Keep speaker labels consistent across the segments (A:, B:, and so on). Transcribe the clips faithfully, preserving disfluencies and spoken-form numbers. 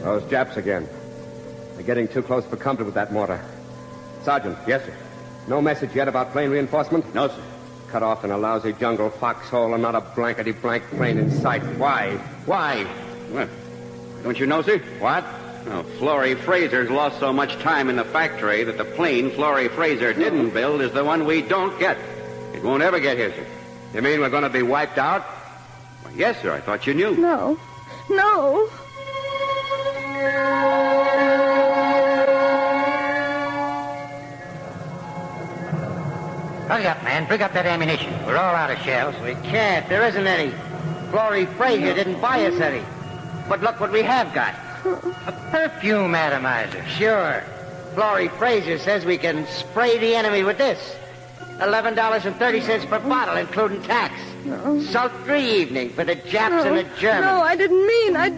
A: Those Japs again. They're getting too close for comfort with that mortar. Sergeant.
B: Yes, sir.
A: No message yet about plane reinforcement?
B: No, sir.
A: Cut off in a lousy jungle foxhole and not a blankety-blank plane in sight. Why? Why?
B: What? Don't you know, sir?
A: What?
B: Well, Florrie Fraser's lost so much time in the factory that the plane Florrie Fraser didn't build is the one we don't get. It won't ever get here, sir.
A: You mean we're going to be wiped out?
B: Well, yes, sir. I thought you knew.
C: No. No.
D: Hurry up, man. Bring up that ammunition. We're all out of shells.
E: We can't. There isn't any. Florrie Fraser didn't buy us any. But look what we have got.
D: A perfume atomizer.
E: Sure. Florrie Fraser says we can spray the enemy with this. eleven dollars and thirty cents per bottle, including tax.
C: No.
E: Sultry evening for the Japs
C: No.
E: and the Germans.
C: No, I didn't mean. I...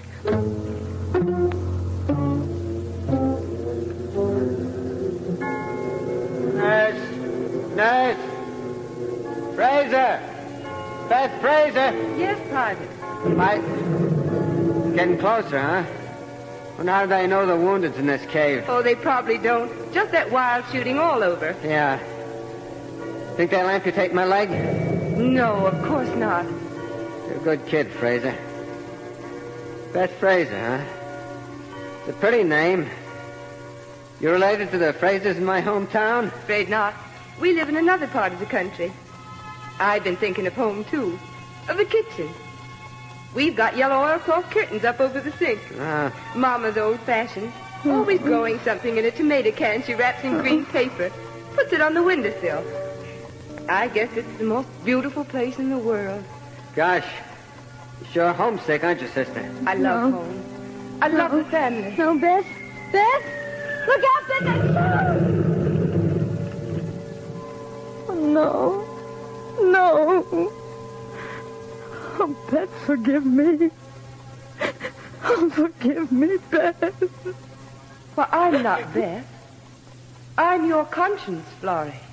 E: Nurse. Nurse. Fraser. Beth Fraser.
C: Yes, Private.
E: I... Getting closer, huh? Well, how do they know the wounded's in this cave?
C: Oh, they probably don't. Just that wild shooting all over.
E: Yeah. Think they'll amputate my leg?
C: No, of course not.
E: You're a good kid, Fraser. Beth Fraser, huh? It's a pretty name. You related to the Frasers in my hometown?
C: Afraid not. We live in another part of the country. I've been thinking of home, too. Of the kitchen. We've got yellow oilcloth curtains up over the sink.
E: Ah.
C: Mama's old-fashioned. Always growing something in a tomato can she wraps in green paper. Puts it on the windowsill. I guess it's the most beautiful place in the world.
E: Gosh. You're sure homesick, aren't you, sister?
C: I love
F: No.
C: home. I love the family.
F: No, Beth. Beth? Look out, Beth!
C: Oh, no. No. Oh, Beth, forgive me. Oh, forgive me, Beth. Well, I'm not Beth. I'm your conscience, Florrie.